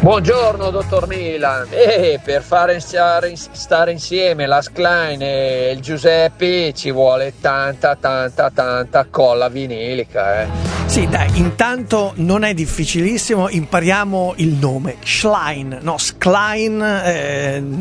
Buongiorno dottor Milan, per fare stare insieme la Klein e il Giuseppe ci vuole tanta colla vinilica. Sì, dai, intanto non è difficilissimo, impariamo il nome. Schlein, no, Sklein,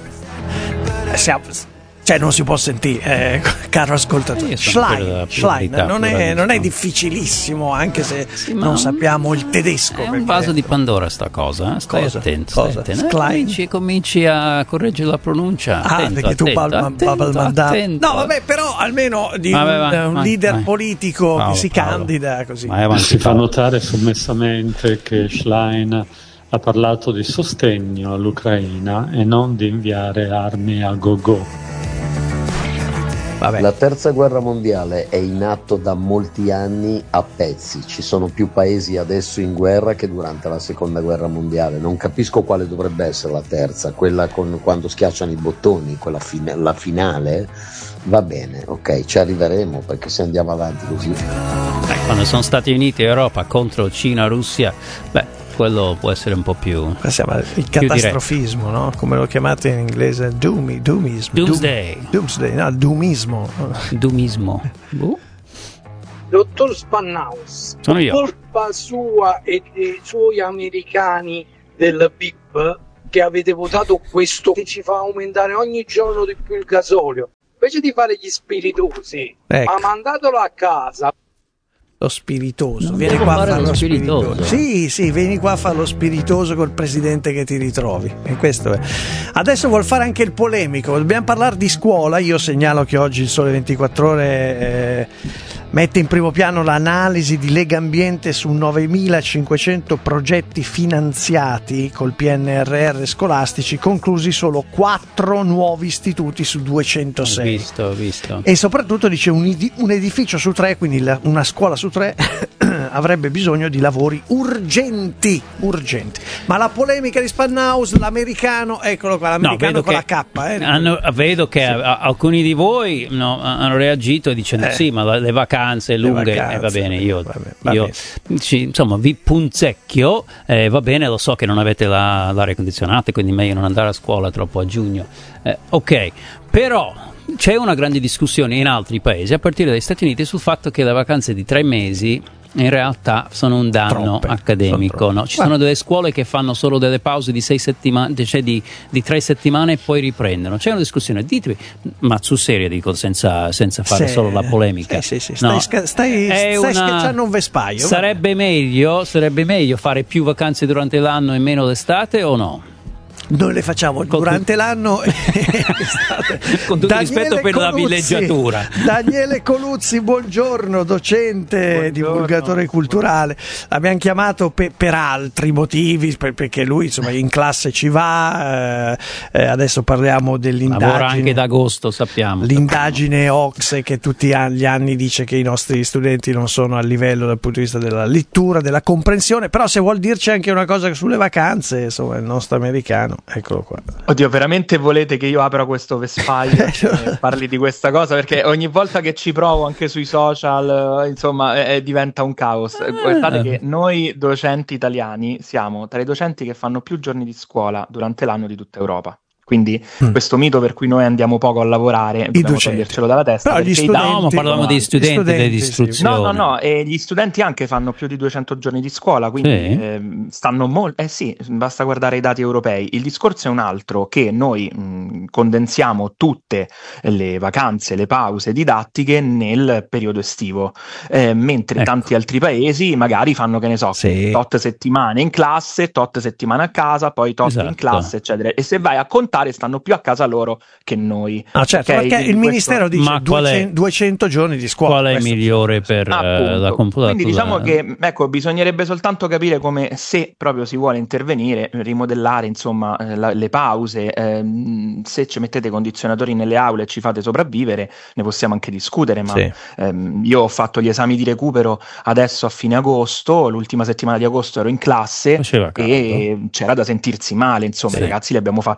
cioè non si può sentire, caro ascoltatore. Schlein non è difficilissimo, anche se non sappiamo il tedesco. È un vaso di Pandora sta cosa, stai attento. Cominci a correggere la pronuncia. Perché tu no, vabbè, però almeno di un leader politico che si candida così. Si fa notare sommessamente che Schlein ha parlato di sostegno all'Ucraina e non di inviare armi a go-go. Vabbè. La terza guerra mondiale è in atto da molti anni a pezzi, ci sono più paesi adesso in guerra che durante la seconda guerra mondiale. Non capisco quale dovrebbe essere la terza, quella quando schiacciano i bottoni, quella la finale. Va bene, ok, ci arriveremo, perché se andiamo avanti così. Quando sono Stati Uniti e Europa contro Cina, Russia, quello può essere un po' più. Il catastrofismo, no? Come lo chiamate in inglese? Doomsday, no, doomismo. Dottor Spannaus, sono io. Colpa sua e dei suoi americani del BIP che avete votato questo che ci fa aumentare ogni giorno di più il gasolio. Invece di fare gli spiritosi, ha mandatelo a casa. Lo spiritoso, vieni qua a fare lo spiritoso. Sì, vieni qua a fare lo spiritoso col presidente che ti ritrovi. E questo è. Adesso vuol fare anche il polemico. Dobbiamo parlare di scuola. Io segnalo che oggi il Sole 24 Ore mette in primo piano l'analisi di Legambiente su 9.500 progetti finanziati col PNRR scolastici, conclusi solo 4 nuovi istituti su 206. Ho visto. E soprattutto dice un edificio su 3, quindi una scuola su 3 avrebbe bisogno di lavori urgenti. Ma la polemica di Spannaus, l'americano, eccolo qua, l'americano con la K. Vedo che alcuni di voi hanno reagito dicendo sì, ma le vacanze lunghe, va bene, io insomma vi punzecchio, va bene, lo so che non avete l'aria condizionata, quindi meglio non andare a scuola troppo a giugno, ok, però c'è una grande discussione in altri paesi, a partire dagli Stati Uniti, sul fatto che le vacanze di 3 mesi in realtà sono un danno accademico. No? Ci sono delle scuole che fanno solo delle pause di 6 settimane, cioè di 3 settimane e poi riprendono. C'è una discussione, ditemi, ma sul serio dico, senza fare solo la polemica. Sì. Stai schiacciando un vespaio. Sarebbe meglio fare più vacanze durante l'anno e meno l'estate o no? Noi le facciamo durante l'anno con tutto rispetto per la villeggiatura. Daniele Coluzzi, buongiorno, docente, divulgatore culturale. L'abbiamo chiamato per altri motivi, perché lui insomma in classe ci va, adesso parliamo dell'indagine. Lavora anche d'agosto, sappiamo. L'indagine OCSE che tutti gli anni dice che i nostri studenti non sono a livello dal punto di vista della lettura, della comprensione, però se vuol dirci anche una cosa sulle vacanze, insomma il nostro americano. Eccolo qua. Oddio, veramente volete che io apra questo vespaio e parli di questa cosa? Perché ogni volta che ci provo anche sui social, insomma, diventa un caos. Guardate che noi docenti italiani siamo tra i docenti che fanno più giorni di scuola durante l'anno di tutta Europa. Quindi questo mito per cui noi andiamo poco a lavorare, dobbiamo togliercelo dalla testa. Però ma parlavamo di studenti dell'istruzione. No, e gli studenti anche fanno più di 200 giorni di scuola, quindi stanno molto. Sì, basta guardare i dati europei. Il discorso è un altro, che noi condensiamo tutte le vacanze, le pause didattiche nel periodo estivo, mentre tanti altri paesi magari fanno, che ne so, tot settimane in classe, tot settimane a casa, poi tot in classe, eccetera. E se vai a contare stanno più a casa loro che noi. Certo, okay? Perché il Ministero dice 200 giorni di scuola. Qual è migliore per la computatura? Quindi diciamo che bisognerebbe soltanto capire come, se proprio si vuole intervenire, rimodellare insomma le pause, se ci mettete condizionatori nelle aule e ci fate sopravvivere, ne possiamo anche discutere, ma sì. Io ho fatto gli esami di recupero adesso a fine agosto, l'ultima settimana di agosto ero in classe e c'era da sentirsi male, insomma, i ragazzi li abbiamo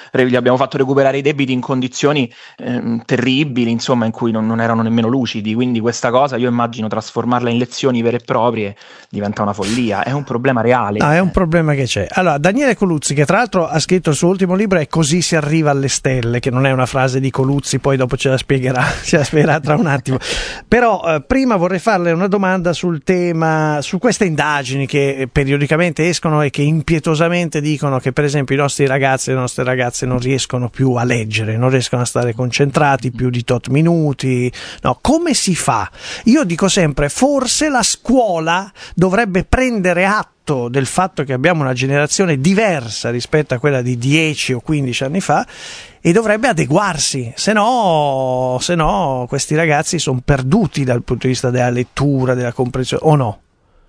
fatto recuperare i debiti in condizioni terribili, insomma, in cui non erano nemmeno lucidi, quindi questa cosa io immagino trasformarla in lezioni vere e proprie diventa una follia, è un problema reale. È un problema che c'è. Allora, Daniele Coluzzi, che tra l'altro ha scritto il suo ultimo libro, è Così si arriva alle stelle, che non è una frase di Coluzzi, poi dopo ce la spiegherà tra un attimo. Però prima vorrei farle una domanda sul tema, su queste indagini che periodicamente escono e che impietosamente dicono che per esempio i nostri ragazzi e le nostre ragazze non riescono più a leggere, non riescono a stare concentrati più di tot minuti. No, come si fa? Io dico sempre, forse la scuola dovrebbe prendere atto del fatto che abbiamo una generazione diversa rispetto a quella di 10 o 15 anni fa e dovrebbe adeguarsi, se no questi ragazzi sono perduti dal punto di vista della lettura, della comprensione, o no?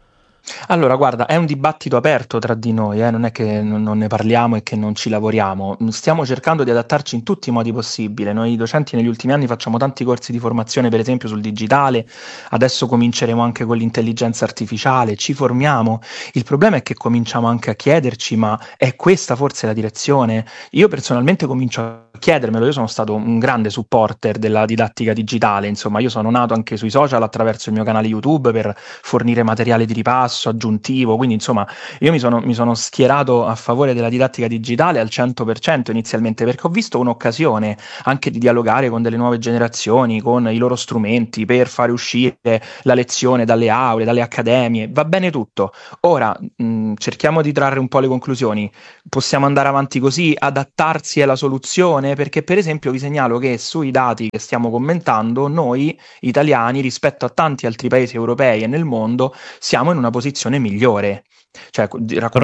Allora, guarda, è un dibattito aperto tra di noi, non è che non ne parliamo e che non ci lavoriamo, stiamo cercando di adattarci in tutti i modi possibili. Noi docenti negli ultimi anni facciamo tanti corsi di formazione, per esempio sul digitale, adesso cominceremo anche con l'intelligenza artificiale, ci formiamo. Il problema è che cominciamo anche a chiederci, ma è questa forse la direzione? Io personalmente comincio a chiedermelo, io sono stato un grande supporter della didattica digitale, insomma, io sono nato anche sui social attraverso il mio canale YouTube per fornire materiale di ripasso aggiuntivo, quindi insomma io mi sono schierato a favore della didattica digitale al 100% inizialmente, perché ho visto un'occasione anche di dialogare con delle nuove generazioni, con i loro strumenti per fare uscire la lezione dalle aule, dalle accademie, va bene tutto. Ora cerchiamo di trarre un po' le conclusioni, possiamo andare avanti così, adattarsi è la soluzione, perché per esempio vi segnalo che sui dati che stiamo commentando noi italiani rispetto a tanti altri paesi europei e nel mondo siamo in una posizione migliore. Cioè, però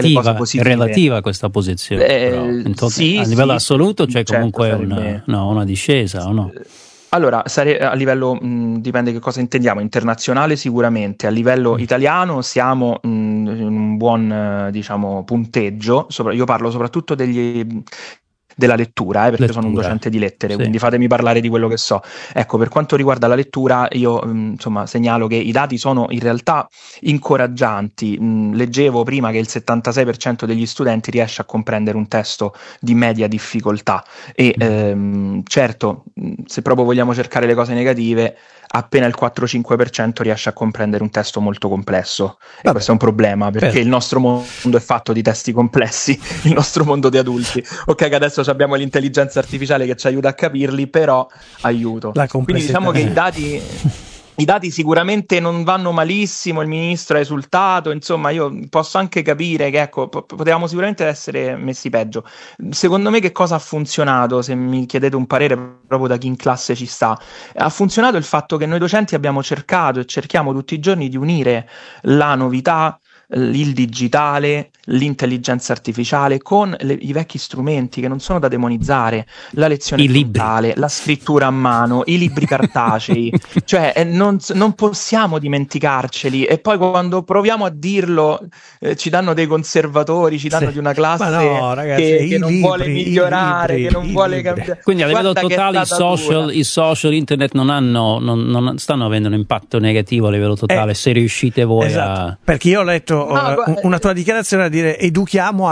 è relativa questa posizione, sì, a livello assoluto c'è comunque una discesa, o no? Allora, a livello, dipende che cosa intendiamo, internazionale sicuramente, a livello italiano siamo in un buon punteggio, io parlo soprattutto della lettura, perché sono un docente di lettere, quindi fatemi parlare di quello che so. Ecco, per quanto riguarda la lettura, io segnalo che i dati sono in realtà incoraggianti. Leggevo prima che il 76% degli studenti riesce a comprendere un testo di media difficoltà e certo, se proprio vogliamo cercare le cose negative, appena il 4-5% riesce a comprendere un testo molto complesso. E questo è un problema, perché il nostro mondo è fatto di testi complessi, il nostro mondo di adulti. Ok, che adesso abbiamo l'intelligenza artificiale che ci aiuta a capirli, però aiuto. Quindi diciamo che i dati sicuramente non vanno malissimo, il ministro ha esultato, insomma io posso anche capire che potevamo sicuramente essere messi peggio. Secondo me che cosa ha funzionato, se mi chiedete un parere proprio da chi in classe ci sta, ha funzionato il fatto che noi docenti abbiamo cercato e cerchiamo tutti i giorni di unire la novità, il digitale, l'intelligenza artificiale con i vecchi strumenti che non sono da demonizzare, la lezione frontale, la scrittura a mano, i libri cartacei, cioè non possiamo dimenticarceli, e poi quando proviamo a dirlo ci danno dei conservatori, ci danno di una classe che non vuole migliorare, che non vuole cambiare. Quindi a livello totale i social, internet non stanno avendo un impatto negativo a livello totale, se riuscite voi perché io ho letto una tua dichiarazione a dire rieduchiamo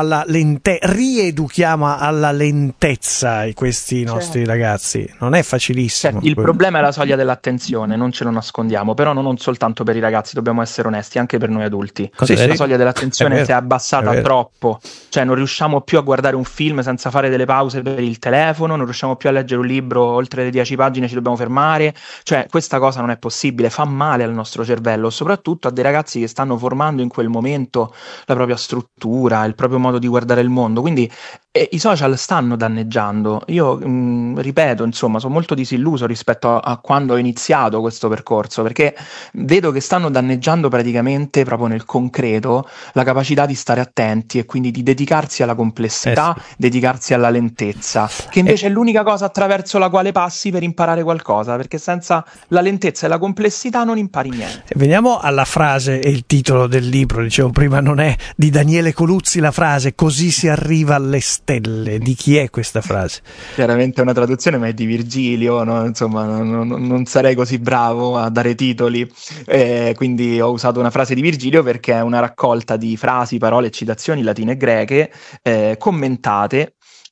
alla lentezza questi nostri ragazzi. Non è facilissimo. Il problema è la soglia dell'attenzione, non ce lo nascondiamo, però non soltanto per i ragazzi, dobbiamo essere onesti, anche per noi adulti. La soglia dell'attenzione si è abbassata troppo, cioè non riusciamo più a guardare un film senza fare delle pause per il telefono, non riusciamo più a leggere un libro oltre le 10 pagine, ci dobbiamo fermare, cioè questa cosa non è possibile, fa male al nostro cervello, soprattutto a dei ragazzi che stanno formando in quel momento la propria struttura, il proprio modo di guardare il mondo, quindi i social stanno danneggiando. Io ripeto, insomma, sono molto disilluso rispetto a quando ho iniziato questo percorso, perché vedo che stanno danneggiando praticamente proprio nel concreto la capacità di stare attenti e quindi di dedicarsi alla complessità, dedicarsi alla lentezza, che invece è l'unica cosa attraverso la quale passi per imparare qualcosa, perché senza la lentezza e la complessità non impari niente. Veniamo alla frase e il titolo del libro, dicevo prima, non è di Daniele Coluzzi la frase "Così si arriva alle stelle", stelle. Di chi è questa frase? Chiaramente è una traduzione, ma è di Virgilio, no? Insomma, non sarei così bravo a dare titoli, quindi ho usato una frase di Virgilio perché è una raccolta di frasi, parole e citazioni latine e greche commentate,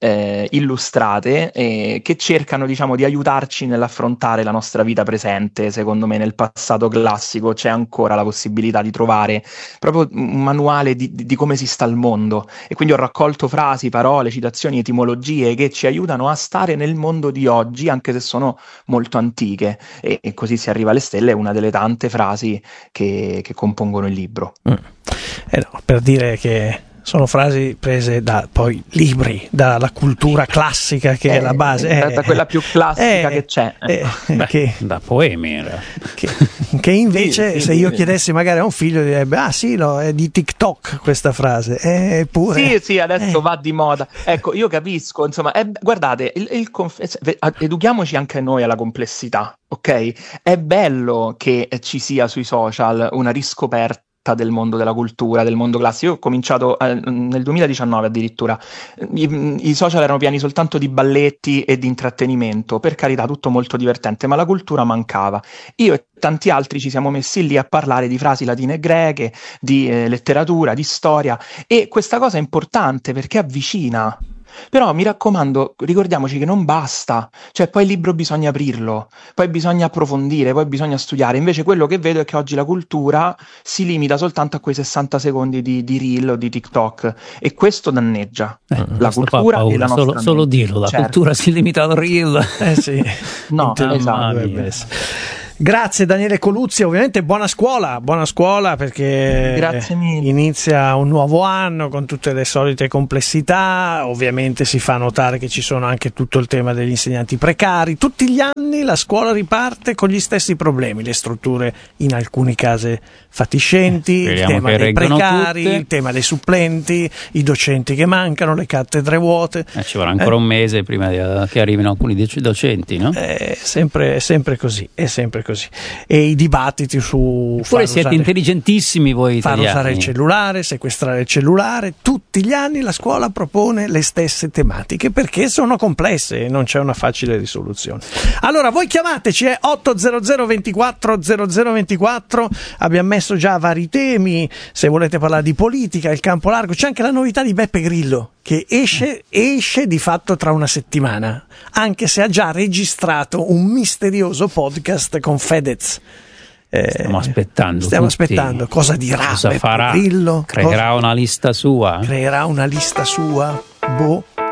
illustrate, che cercano, diciamo, di aiutarci nell'affrontare la nostra vita presente. Secondo me nel passato classico c'è ancora la possibilità di trovare proprio un manuale di come si sta al mondo, e quindi ho raccolto frasi, parole, citazioni, etimologie che ci aiutano a stare nel mondo di oggi, anche se sono molto antiche, e così si arriva alle stelle è una delle tante frasi che compongono il libro. No, per dire che sono frasi prese da poi libri, dalla cultura classica che è la base. Da quella più classica che c'è. Da poemi. Che invece se io chiedessi magari a un figlio direbbe sì, no, è di TikTok questa frase. Eppure... Sì, adesso va di moda. Ecco, io capisco, insomma, guardate, educhiamoci anche noi alla complessità, ok? È bello che ci sia sui social una riscoperta del mondo della cultura, del mondo classico. Io ho cominciato nel 2019 addirittura, i social erano pieni soltanto di balletti e di intrattenimento, per carità tutto molto divertente, ma la cultura mancava. Io e tanti altri ci siamo messi lì a parlare di frasi latine e greche, di letteratura, di storia, e questa cosa è importante perché avvicina. Però mi raccomando, ricordiamoci che non basta, cioè poi il libro bisogna aprirlo, poi bisogna approfondire, poi bisogna studiare. Invece quello che vedo è che oggi la cultura si limita soltanto a quei 60 secondi di reel o di TikTok, e questo danneggia la cultura e la nostra solo dirlo, la cultura si limita al reel. Sì. No, esatto. Grazie Daniele Coluzzi, ovviamente buona scuola perché grazie mille. Inizia un nuovo anno con tutte le solite complessità. Ovviamente si fa notare che ci sono anche tutto il tema degli insegnanti precari. Tutti gli anni la scuola riparte con gli stessi problemi, le strutture in alcuni casi fatiscenti, il tema dei precari, il tema dei supplenti, i docenti che mancano, le cattedre vuote. Ci vorrà ancora un mese prima che arrivino alcuni docenti, no? È sempre così, è sempre così. E i dibattiti su oppure siete intelligentissimi voi italiani, far usare il cellulare, sequestrare il cellulare. Tutti gli anni la scuola propone le stesse tematiche perché sono complesse e non c'è una facile risoluzione. Allora voi chiamateci, 800 24 0024. Abbiamo messo già vari temi, se volete parlare di politica, il campo largo. C'è anche la novità di Beppe Grillo che esce di fatto tra una settimana, anche se ha già registrato un misterioso podcast con Fedez. Stiamo aspettando cosa dirà, cosa Beppe farà, Grillo, creerà una lista sua, boh.